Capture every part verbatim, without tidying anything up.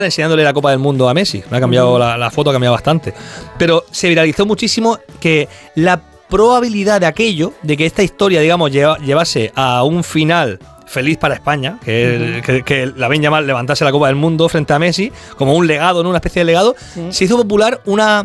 enseñándole la Copa del Mundo a Messi. Me ha cambiado, uh-huh. la, la foto ha cambiado bastante. Pero se viralizó muchísimo que la probabilidad de aquello, de que esta historia, digamos, lleva, llevase a un final feliz para España, que, uh-huh. que, que Lamine Yamal levantase la Copa del Mundo frente a Messi, como un legado, ¿no? Una especie de legado, sí. se hizo popular una,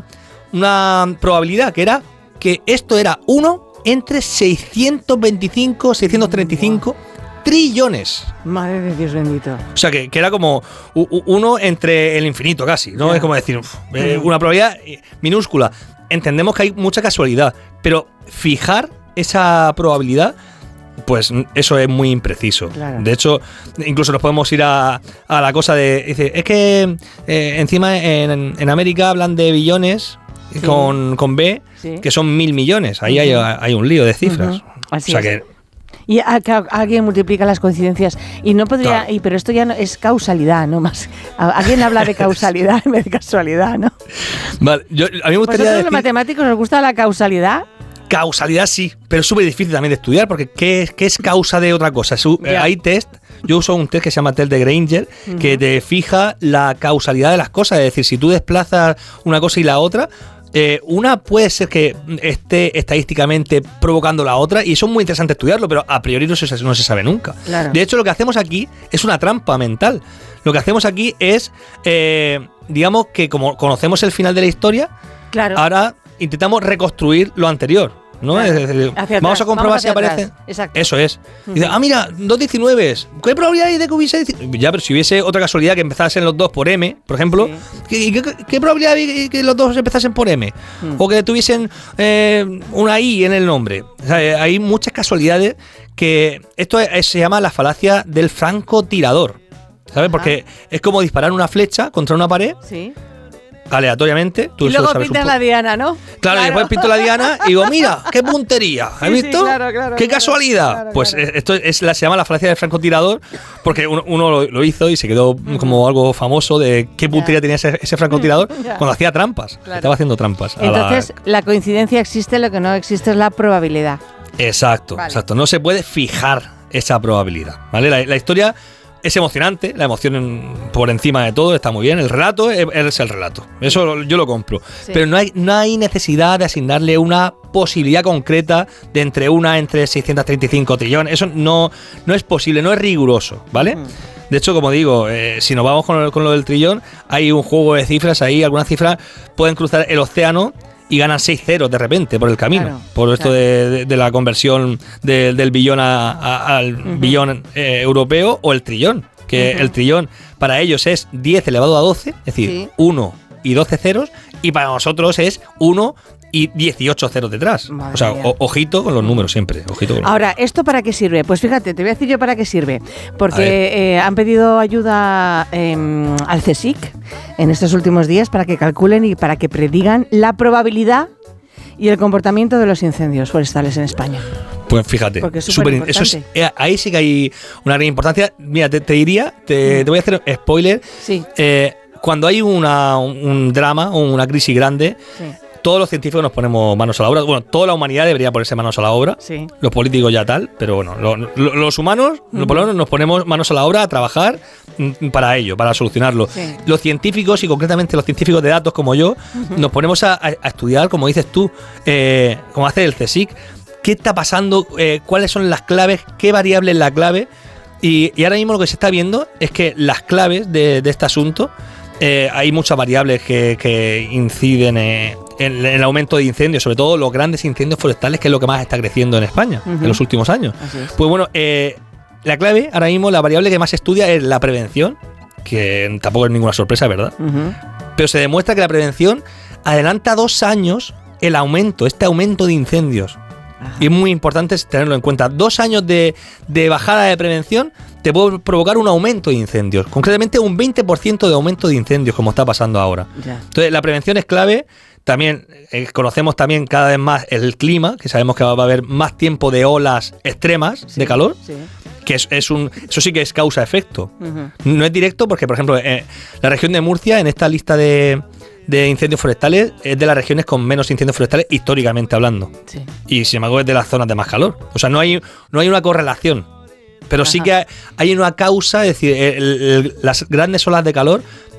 una probabilidad, que era que esto era uno entre seiscientos veinticinco, seiscientos treinta y cinco wow. trillones. Madre de Dios bendito. O sea, que, que era como uno entre el infinito casi, ¿no? Yeah. Es como decir, uf, eh, una probabilidad minúscula. Entendemos que hay mucha casualidad, pero fijar esa probabilidad, pues eso es muy impreciso. Claro. De hecho, incluso nos podemos ir a, a la cosa de... Dice, es que eh, encima en, en América hablan de billones sí. con, con B, sí. que son mil millones. Ahí uh-huh. hay, hay un lío de cifras. Uh-huh. Así o sea es. que... Y a, a, alguien multiplica las coincidencias y no podría, claro. y, pero esto ya no, es causalidad, no más. A, alguien habla de causalidad en vez de casualidad, ¿no? Vale, yo, a mí me gustaría ¿Vosotros decir, los matemáticos os gusta la causalidad? Causalidad sí, pero es súper difícil también de estudiar porque ¿qué es, qué es causa de otra cosa? Su, eh, hay test, yo uso un test que se llama test de Granger, uh-huh. que te fija la causalidad de las cosas, es decir, si tú desplazas una cosa y la otra, Eh, una puede ser que esté estadísticamente provocando la otra y eso es muy interesante estudiarlo, pero a priori no se, no se sabe nunca. Claro. De hecho, lo que hacemos aquí es una trampa mental. Lo que hacemos aquí es, eh, digamos que como conocemos el final de la historia, claro. ahora intentamos reconstruir lo anterior, ¿no? Claro. Es decir, vamos a comprobar vamos si aparece. Exacto. Eso es. Uh-huh. Dice, ah, mira, dos diecinueve. ¿Qué probabilidad hay de que hubiese diecinueve? Ya, pero si hubiese otra casualidad que empezasen los dos por M, por ejemplo, sí. ¿qué, qué, qué probabilidad hay que los dos empezasen por M? Uh-huh. O que tuviesen eh, una I en el nombre. O sea, hay muchas casualidades que esto es, se llama la falacia del francotirador. ¿Sabes? Porque uh-huh. es como disparar una flecha contra una pared. Sí. Aleatoriamente. Tú y luego pintas la diana, ¿no? Claro, claro, y después pinto la diana y digo, mira, qué puntería. ¿Has sí, visto? Sí, claro, claro, qué claro, casualidad. Claro, pues claro. esto es la, se llama la falacia del francotirador porque uno, uno lo, lo hizo y se quedó uh-huh. como algo famoso de qué puntería yeah. tenía ese, ese francotirador yeah. cuando hacía trampas. Claro. Estaba haciendo trampas. Entonces, la... la coincidencia existe, lo que no existe es la probabilidad. Exacto, vale. exacto. No se puede fijar esa probabilidad, ¿vale? La, la historia... Es emocionante, la emoción por encima de todo está muy bien. El relato es, es el relato. Eso yo lo compro. Sí. Pero no hay, no hay necesidad de asignarle una posibilidad concreta de entre una entre seiscientos treinta y cinco trillones. Eso no, no es posible, no es riguroso, ¿vale? Uh-huh. De hecho, como digo, eh, si nos vamos con, con lo del trillón, hay un juego de cifras ahí. Algunas cifras pueden cruzar el océano y ganan seis ceros de repente por el camino, claro, por esto claro. de, de, de la conversión de, del billón a, a, al uh-huh. billón eh, europeo o el trillón, que uh-huh. el trillón para ellos es diez elevado a doce, es decir, sí. uno y doce ceros, y para nosotros es uno y dieciocho ceros detrás. Madre o sea, o, ojito con los números siempre. Ojito con los Ahora, números. ¿esto para qué sirve? Pues fíjate, te voy a decir yo para qué sirve. Porque eh, han pedido ayuda eh, al CSIC en estos últimos días para que calculen y para que predigan la probabilidad y el comportamiento de los incendios forestales en España. Pues fíjate, es super, eso es, ahí sí que hay una gran importancia. Mira, te, te diría, te, te voy a hacer un spoiler. Sí. Eh, cuando hay una, un drama o una crisis grande, sí. todos los científicos nos ponemos manos a la obra. Bueno, toda la humanidad debería ponerse manos a la obra. Sí. Los políticos ya tal, pero bueno, lo, lo, los humanos uh-huh. por lo menos nos ponemos manos a la obra a trabajar para ello, para solucionarlo. Sí. Los científicos, y concretamente los científicos de datos como yo, uh-huh. nos ponemos a, a estudiar, como dices tú, eh, como hace el CSIC, qué está pasando, eh, cuáles son las claves, qué variable es la clave. Y, y ahora mismo lo que se está viendo es que las claves de, de este asunto, eh, hay muchas variables que, que inciden eh, en, en el aumento de incendios, sobre todo los grandes incendios forestales, que es lo que más está creciendo en España uh-huh. en los últimos años. Pues bueno, eh, la clave, ahora mismo, la variable que más se estudia es la prevención, que tampoco es ninguna sorpresa, ¿verdad? Uh-huh. Pero se demuestra que la prevención adelanta dos años el aumento, este aumento de incendios. Ajá. Y es muy importante tenerlo en cuenta. Dos años de, de bajada de prevención te puede provocar un aumento de incendios. Concretamente un veinte por ciento de aumento de incendios, como está pasando ahora. Ya. Entonces la prevención es clave. También eh, conocemos también cada vez más el clima, que sabemos que va a haber más tiempo de olas extremas sí, de calor. Sí. Que es, es un, eso sí que es causa-efecto. Uh-huh. No es directo porque, por ejemplo, eh, la región de Murcia, en esta lista de, de incendios forestales, es de las regiones con menos incendios forestales históricamente hablando. Sí. Y sin embargo es de las zonas de más calor. O sea, no hay, no hay una correlación. Pero Ajá. sí que hay una causa, es decir, el, el, las grandes olas de calor